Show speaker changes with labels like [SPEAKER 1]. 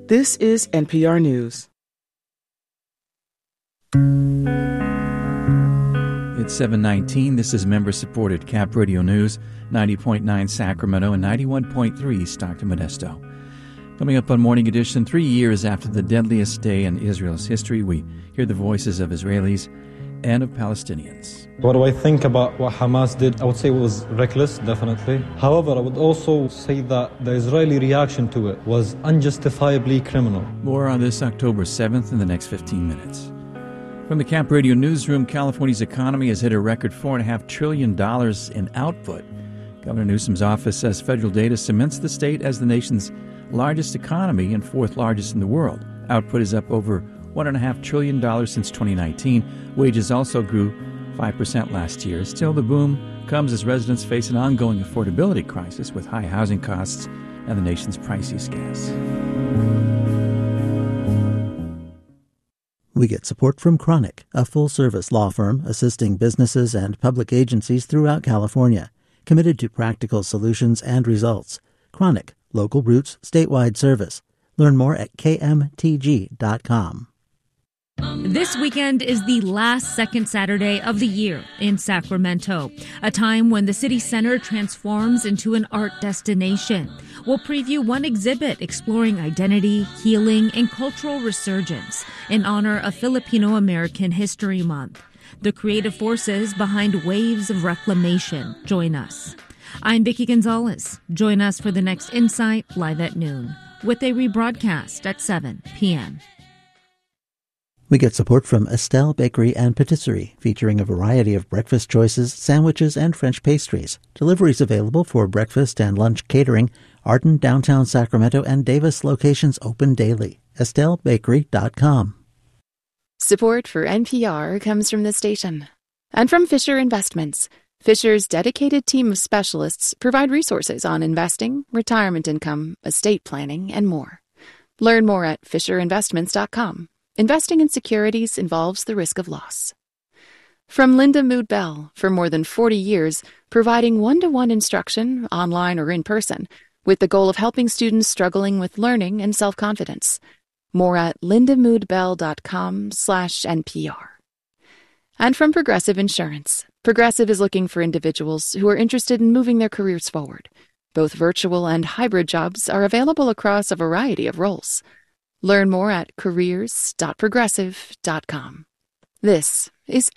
[SPEAKER 1] This is NPR News.
[SPEAKER 2] It's 7:19. This is member-supported Cap Radio News, 90.9 Sacramento and 91.3 Stockton Modesto. Coming up on Morning Edition, 3 years after the deadliest day in Israel's history, we hear the voices of Israelis and of Palestinians.
[SPEAKER 3] What do I think about what Hamas did? I would say it was reckless, definitely. However, I would also say that the Israeli reaction to it was unjustifiably criminal.
[SPEAKER 2] More on this October 7th in the next 15 minutes. From the Cap Radio Newsroom, California's economy has hit a record $4.5 trillion in output. Governor Newsom's office says federal data cements the state as the nation's largest economy and fourth largest in the world. Output is up over $1.5 trillion since 2019. Wages also grew 5% last year. Still, the boom comes as residents face an ongoing affordability crisis with high housing costs and the nation's priciest gas.
[SPEAKER 4] We get support from Chronic, a full-service law firm assisting businesses and public agencies throughout California, committed to practical solutions and results. Chronic, local roots, statewide service. Learn more at kmtg.com.
[SPEAKER 5] This weekend is the last second Saturday of the year in Sacramento, a time when the city center transforms into an art destination. We'll preview one exhibit exploring identity, healing, and cultural resurgence in honor of Filipino-American History Month. The creative forces behind Waves of Reclamation join us. I'm Vicki Gonzalez. Join us for the next Insight live at noon, with a rebroadcast at 7 p.m.
[SPEAKER 4] We get support from Estelle Bakery and Patisserie, featuring a variety of breakfast choices, sandwiches, and French pastries. Deliveries available for breakfast and lunch catering. Arden, downtown Sacramento, and Davis locations open daily. EstelleBakery.com.
[SPEAKER 6] Support for NPR comes from the station and from Fisher Investments. Fisher's dedicated team of specialists provide resources on investing, retirement income, estate planning, and more. Learn more at FisherInvestments.com. Investing in securities involves the risk of loss. From Linda Mood Bell, for more than 40 years, providing one-to-one instruction, online or in person, with the goal of helping students struggling with learning and self-confidence. More at lindamoodbell.com/NPR. And from Progressive Insurance. Progressive is looking for individuals who are interested in moving their careers forward. Both virtual and hybrid jobs are available across a variety of roles. Learn more at careers.progressive.com. This is